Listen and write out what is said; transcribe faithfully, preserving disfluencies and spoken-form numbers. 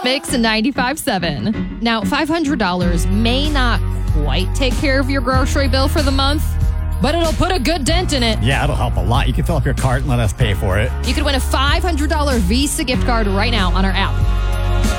Mix ninety-five seven. Now, five hundred dollars may not quite take care of your grocery bill for the month, but it'll put a good dent in it. Yeah, it'll help a lot. You can fill up your cart and let us pay for it. You could win a five hundred dollars Visa gift card right now on our app.